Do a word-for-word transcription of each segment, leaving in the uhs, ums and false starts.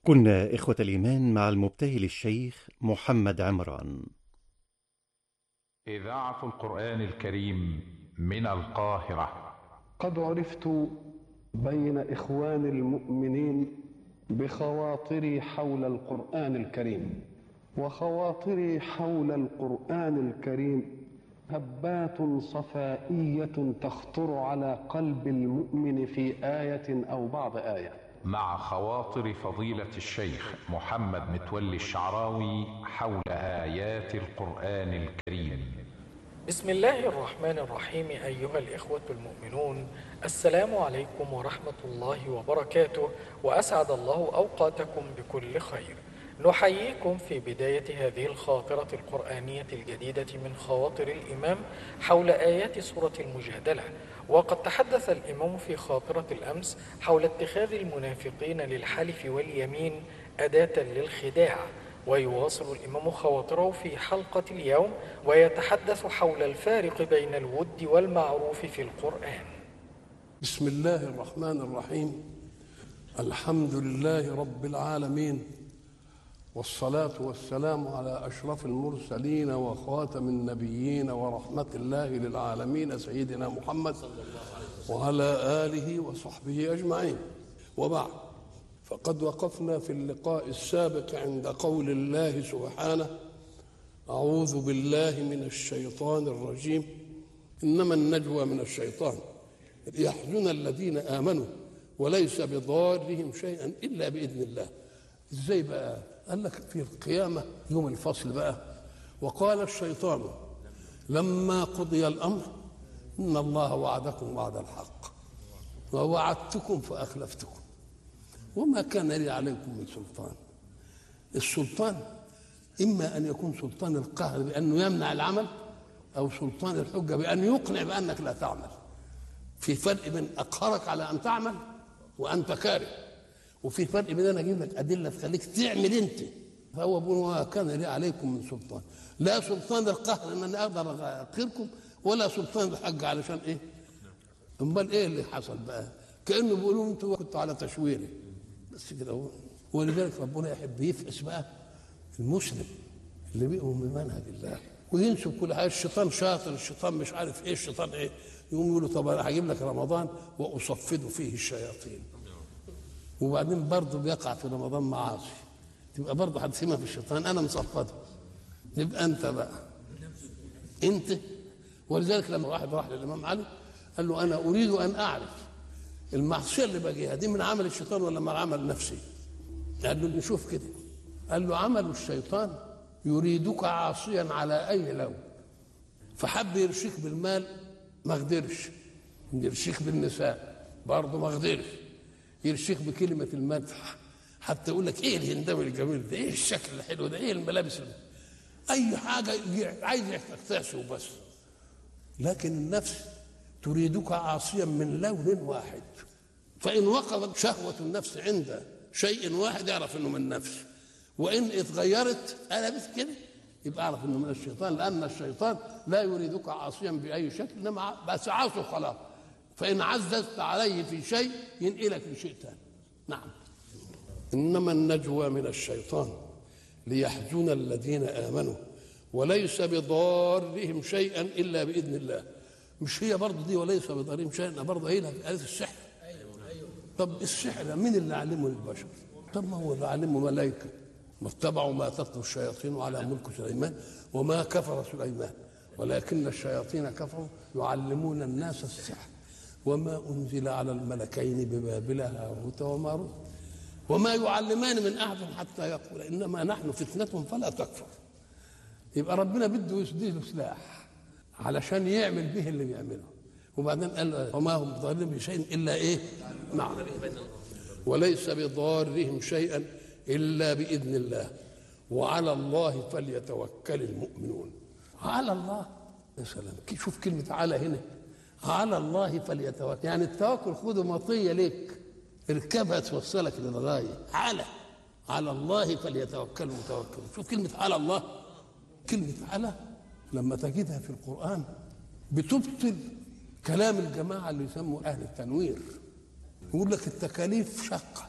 كنا إخوة الإيمان مع المبتهل الشيخ محمد عمران. إذاعة القرآن الكريم من القاهرة. قد عرفت بين إخوان المؤمنين بخواطري حول القرآن الكريم، وخواطري حول القرآن الكريم هبات صفائية تخطر على قلب المؤمن في آية أو بعض آية. مع خواطر فضيلة الشيخ محمد متولي الشعراوي حول آيات القرآن الكريم. بسم الله الرحمن الرحيم. أيها الإخوة المؤمنون، السلام عليكم ورحمة الله وبركاته، وأسعد الله أوقاتكم بكل خير. نحييكم في بداية هذه الخاطرة القرآنية الجديدة من خواطر الإمام حول آيات سورة المجادلة. وقد تحدث الإمام في خاطرة الأمس حول اتخاذ المنافقين للحلف واليمين أداة للخداع، ويواصل الإمام خواطره في حلقة اليوم ويتحدث حول الفارق بين الود والمعروف في القرآن. بسم الله الرحمن الرحيم. الحمد لله رب العالمين، والصلاة والسلام على أشرف المرسلين وخاتم النبيين ورحمة الله للعالمين سيدنا محمد وعلى آله وصحبه أجمعين، وبعد، فقد وقفنا في اللقاء السابق عند قول الله سبحانه: أعوذ بالله من الشيطان الرجيم، إنما النجوى من الشيطان ليحزن الذين آمنوا وليس بضارهم شيئا إلا بإذن الله. إزاي بقى؟ قال لك في القيامة يوم الفصل بقى، وقال الشيطان لما قضي الأمر إن الله وعدكم وعد الحق ووعدتكم فأخلفتكم وما كان لي عليكم من سلطان. السلطان إما أن يكون سلطان القهر بأنه يمنع العمل، أو سلطان الحجة بأن يقنع بأنك لا تعمل. في فرق بين أقهرك على أن تعمل وأنت كاره، وفي فرق بين أن أجيب لك أدلة تخليك تعمل أنت. فهو بيقول وما كان لي عليكم من سلطان، لا سلطان القهر إن أنا أقدر أقهركم، ولا سلطان الحج علشان إيه؟ أمال إيه اللي حصل بقى؟ كأنه بيقولوا أنتوا كنتوا على تشويري بس كده هو. ولذلك ربنا يحب يفقس بقى المسلم اللي بيؤمن بمنهج الله وينسوا كل حاجه. الشيطان شاطر، الشيطان مش عارف ايه، الشيطان ايه، يقوم يقولوا طب انا هجيب لك رمضان واصفد فيه الشياطين، وبعدين برضه بيقع في رمضان معاصي، تبقى برضه هتسمع في الشيطان انا مصفده. يبقى انت بقى انت. ولذلك لما واحد راح للامام علي قال له انا اريد ان اعرف المعصيه اللي باجيها دي من عمل الشيطان ولا من عمل نفسي؟ قال له نشوف كده. قال له عمل الشيطان يريدك عاصيا على اي لون، فحب يرشيك بالمال ما قدرش، يرشيك بالنساء برضه ما قدرش، يرشيك بكلمه المدح حتى يقول لك ايه الهندام الجميل ده، ايه الشكل الحلو ده، ايه الملابس ده، اي حاجه عايز يكتسبه وبس. لكن النفس تريدك عاصيا من لون واحد، فإن وقفت شهوة النفس عند شيء واحد يعرف إنه من نفس، وإن اتغيرت قلبت كده يبقى أعرف إنه من الشيطان، لأن الشيطان لا يريدك عاصيا بأي شكل، إنما بس عاصي خلاص. فإن عززت عليه في شيء ينقلك لشيء ثاني. نعم. إنما النجوى من الشيطان ليحزن الذين آمنوا وليس بضارهم شيئا إلا بإذن الله. مش هي برضه دي وليس بضارهم شيئا، برضه هي آية السحر. طب السحر مين اللي علمه للبشر؟ طب ما هو اللي علمه ملائكة، ما اتبعوا ما تتلو الشياطين على ملك سليمان وما كفر سليمان ولكن الشياطين كفروا يعلمون الناس السحر وما أنزل على الملكين ببابل هاروت وماروت وما يعلمان من أحد حتى يقول إنما نحن فتنة فلا تكفر. يبقى ربنا بده يسديه سلاح علشان يعمل به اللي بيعمله، وبعدين قال وما هم بضارهم بشيء إلا إيه؟ نعم. وليس بضارهم شيئا إلا بإذن الله وعلى الله فليتوكل المؤمنون. على الله، يا سلام، شوف كلمة على هنا، على الله فليتوكل، يعني التوكل خده مطية لك، اركبها توصلك للغاية. على على الله فليتوكل المتوكل. شوف كلمة على الله، كلمة على لما تجدها في القرآن بتبطل كلام الجماعة اللي يسموا أهل التنوير، يقول لك التكاليف شقة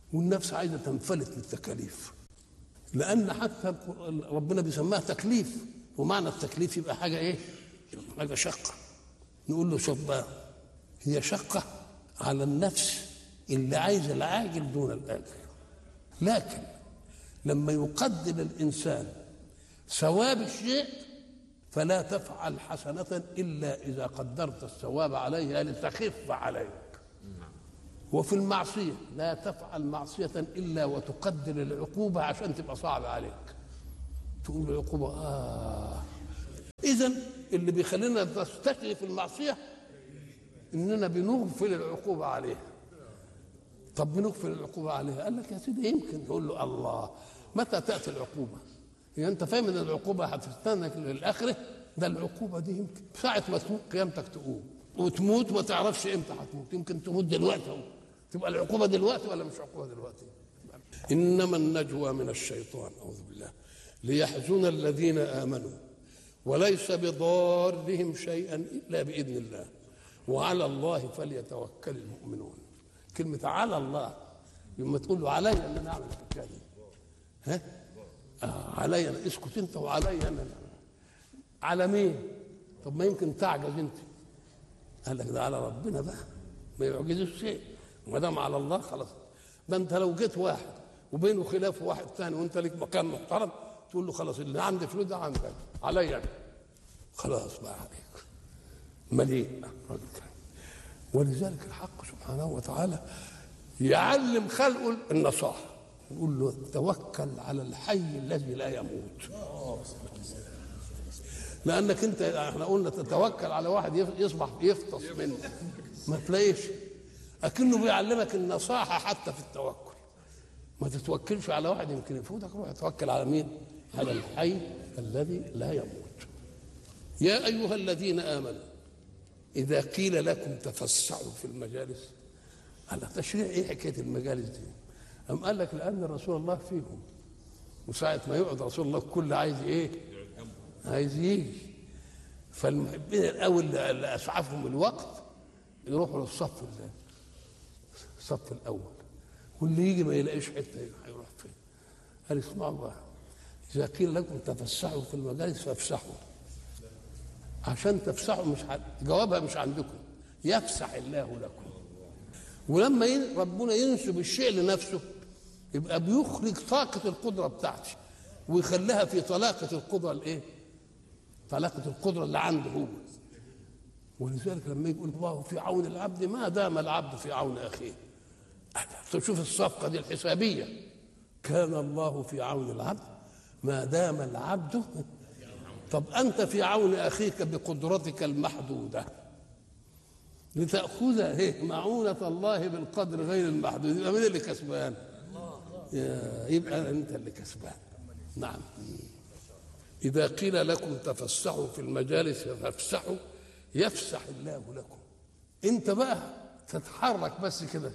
والنفس عايزة تنفلت من التكاليف، لأن حتى ربنا بيسميها تكليف، ومعنى التكليف يبقى حاجة إيه؟ حاجة شقة. نقول له شوف بقى، هي شقة على النفس اللي عايز العاجل دون الآجل، لكن لما يقدم الإنسان ثواب الشيء فلا تفعل حسنة إلا إذا قدرت الثواب عليها لتخف عليك. وفي المعصية لا تفعل معصية إلا وتقدر العقوبة عشان تبقى صعبة عليك. تقول العقوبة آه إذن اللي بيخلينا نستشري في المعصية إننا بنغفل العقوبة عليها. طب بنغفل العقوبة عليها؟ قال لك يا سيدي يمكن تقول له الله متى تأتي العقوبة؟ هي أنت فاهم إن العقوبة هتستنى للآخرة؟ ده العقوبة دي يمكن ساعة ما تموت قيامتك تقوم وتموت ما تعرفش إمتى هتموت، يمكن تموت دلوقتي أهو. تبقى العقوبة دلوقتي ولا مش عقوبة دلوقتي؟ إنما النجوى من الشيطان أعوذ بالله ليحزن الذين آمنوا وليس بضارهم شيئا إلا بإذن الله وعلى الله فليتوكل المؤمنون. كلمة على الله لما تقول له علي أن أنا أعمل الحكاية دي، ها؟ آه علي أنا، اسكت أنت وعلي أنا. على مين؟ طب ما يمكن تعجز أنت. قال لك ده على ربنا بقى، ما يعجزش شيء، وما دام على الله خلاص. ده أنت لو جيت واحد وبينه خلاف واحد ثاني وأنت ليك مكان محترم تقول له خلاص اللي عندي فلوس ده عندك علي أنا، خلاص بقى عليك مليء. ولذلك الحق سبحانه وتعالى يعلم خلقه النصاحة، يقول له توكل على الحي الذي لا يموت. لأنك أنت احنا قلنا تتوكل على واحد يصبح يفطس منه ما تلاقيش، أكنه بيعلمك النصاحة حتى في التوكل. ما تتوكلش على واحد يمكن يفوتك، روح توكل على مين؟ على الحي الذي لا يموت. يا أيها الذين آمنوا إذا قيل لكم تفسحوا في المجالس. على تشريع إيه حكاية المجالس دي؟ أم قال لك لأن رسول الله فيهم، وساعة ما يقعد رسول الله الكل عايز إيه؟ عايز يجي. فالمحبين الأول اللي أسعفهم الوقت يروحوا للصف الصف الأول، واللي يجي ما يلاقيش حتة هيروح فين؟ قال اسمعوا بقى، إذا قيل لكم تفسحوا في المجالس فافسحوا. عشان تفسحوا مش حد. جوابها مش عندكم، يفسح الله لكم. ولما ربنا ينسب الشيء لنفسه يبقى بيخرج طاقة القدرة بتاعتي ويخليها في طلاقة القدرة الايه؟ طلاقة القدرة اللي عنده هو. ولذلك لما يقول الله في عون العبد ما دام العبد في عون أخيه. شوف الصفقة دي الحسابية، كان الله في عون العبد ما دام العبد. طب أنت في عون أخيك بقدرتك المحدودة لتأخذ هي معونة الله بالقدر غير المحدود، يبقى مين اللي كسبان؟ يبقى أنت اللي كسبان. نعم. إذا قيل لكم تفسحوا في المجالس فافسحوا يفسح الله لكم. أنت بقى تتحرك بس كده.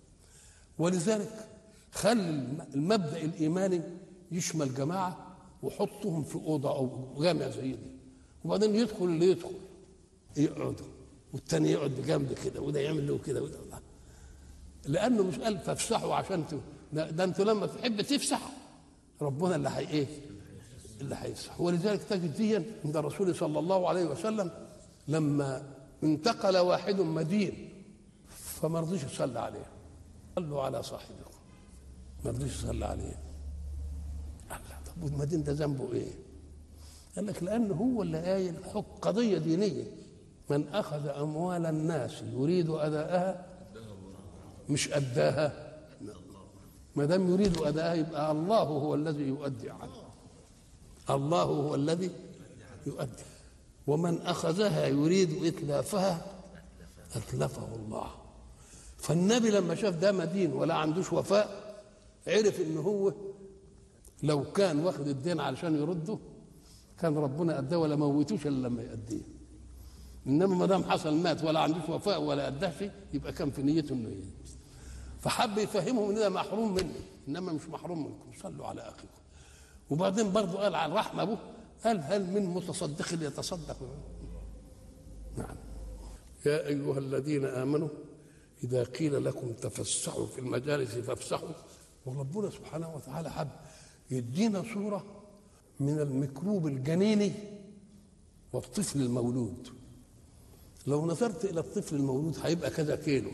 ولذلك خلي المبدأ الإيماني يشمل جماعة وحطهم في أوضة أو جامع زي دي، وبعدين يدخل اللي يدخل يقعدوا والتاني يقعد بجنب كده وده يعمل له كده وده، لأنه مش قال تفسحوا عشان ت... ده أنتوا لما تحب تفسح ربنا اللي هي إيه؟ اللي هيفسح. ولذلك تجد دي عند الرسول صلى الله عليه وسلم لما انتقل واحد مدين فما رضيش يصلي عليه، قال له على صاحبكم، ما رضيش يصلي عليه. قال له طب والمدين ده ذنبه ايه؟ قال لك لانه هو اللي قايل حق قضيه دينيه، من اخذ اموال الناس يريد اداءها مش اداها، ما دام يريد اداءها يبقى الله هو الذي يؤدي عنه، الله هو الذي يؤدي. ومن اخذها يريد اتلافها اتلفه الله. فالنبي لما شاف ده مدين ولا عندوش وفاء عرف ان هو لو كان واخد الدين علشان يرده كان ربنا اداه ولا موتوش الا لما يأديه. انما ما دام حصل مات ولا عندوش وفاء ولا اداه شيء يبقى كان في نيته انه يدي. فحب يفهمهم ان ده محروم مني، انما مش محروم منكم، صلوا على اخيكم. وبعدين برضه قال على الرحمه ابوه قال هل من متصدق يتصدق؟ نعم. يا ايها الذين امنوا إذا قيل لكم تفسحوا في المجالس فافسحوا. وربنا سبحانه وتعالى حب يدينا صورة من الميكروب الجنيني والطفل المولود. لو نظرت إلى الطفل المولود هيبقى كذا كيلو.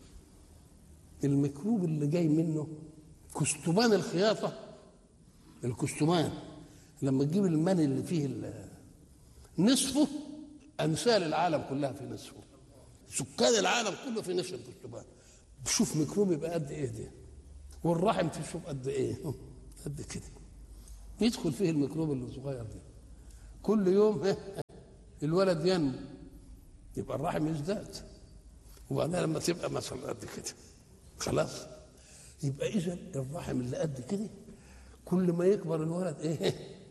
الميكروب اللي جاي منه كستمان الخياطة، الكستمان لما تجيب المني اللي فيه نصفه أمثال العالم كلها في نصفه، سكان العالم كله في نصف الكستمان. شوف ميكروب يبقى قد إيه ده، والرحم تشوف قد إيه، قد كده. يدخل فيه الميكروب اللي صغير ده كل يوم الولد ينمو، يبقى الرحم يزداد، وبعدين لما تبقى مثلا قد كده خلاص يبقى إذا الرحم اللي قد كده كل ما يكبر الولد ايه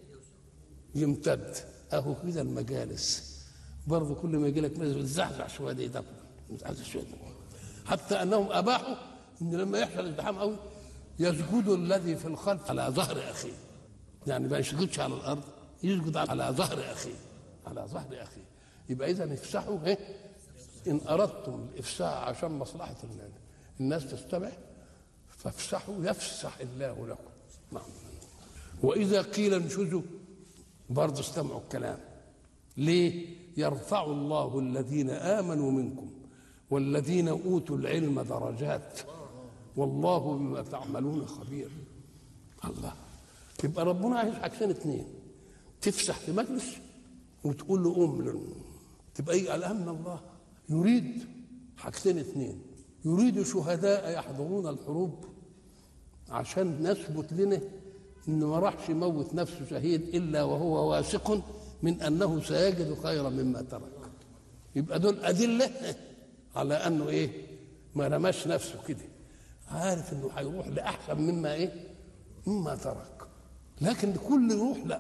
يمتد. اهو كده المجالس برضه كل ما يجي لك مجلس يزحزح شويه ده يدبر يزحزح شويه، حتى انهم اباحوا ان لما يحصل ازدحام قوي يسجد الذي في الخلف على ظهر اخيه، يعني ما يسجدش على الارض، يسجد على ظهر اخيه، على ظهر اخيه. يبقى اذا افسحوا ايه ان اردتم الافساح عشان مصلحه الناس تستمع فافسحوا يفسح الله لكم. نعم. واذا قيل انشزوا برضه استمعوا الكلام. ليه؟ يرفع الله الذين امنوا منكم والذين اوتوا العلم درجات والله بما تعملون خبير. الله، يبقى ربنا عايز حاجتين اثنين، تفسح في مجلس وتقول له قوم، تبقى ايه؟ قال ان الله يريد حاجتين اثنين، يريد شهداء يحضرون الحروب عشان نثبت لنا انه ما راحش يموت نفسه شهيد الا وهو واثق من انه سيجد خيرا مما ترك. يبقى دول ادله على انه ايه؟ ما رماش نفسه كده، عارف انه هيروح لاحسن مما ايه؟ مما ترك. لكن كل يروح لا،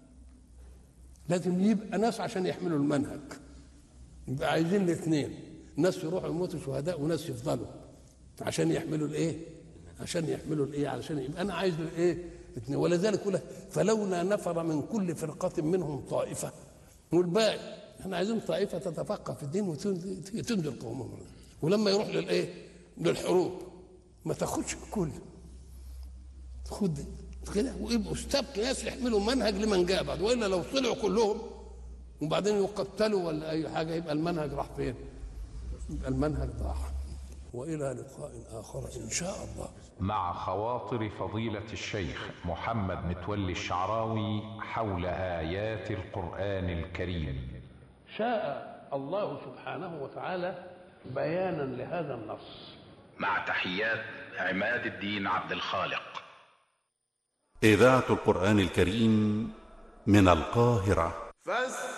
لازم يبقى ناس عشان يحملوا المنهج. يبقى عايزين الاثنين، ناس يروحوا يموتوا شهداء وناس يفضلوا عشان يحملوا الايه؟ عشان يحملوا الايه؟ علشان يبقى انا عايز الايه؟ اثنين. ولذلك يقول فلولا نفر من كل فرقه منهم طائفه، والباقي احنا عايزين طائفه تتفقه في الدين وتنذر قومهم. ولما يروح للايه؟ للحروب ما تاخدش الكل، خد كده ويبقوا استبقوا ناس يحملوا منهج لمن جاء بعد، والا لو طلعوا كلهم وبعدين يقتلوا ولا اي حاجه يبقى المنهج راح فين؟ يبقى المنهج ضاع. والى لقاء اخر ان شاء الله. مع خواطر فضيلة الشيخ محمد متولي الشعراوي حول آيات القرآن الكريم. شاء الله سبحانه وتعالى بيانا لهذا النص. مع تحيات عماد الدين عبد الخالق. إذاعة القرآن الكريم من القاهرة. فاستمعوا